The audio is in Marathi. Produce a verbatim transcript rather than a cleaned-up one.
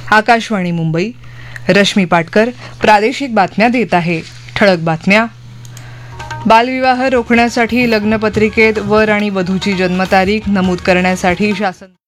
आकाशवाणी मुंबई. रश्मी पाटकर प्रादेशिक बातम्या देत आहे. ठळक बातम्या. बालविवाह रोखण्यासाठी लग्नपत्रिकेत वर आणि वधूची जन्मतारीख नमूद करण्यासाठी शासन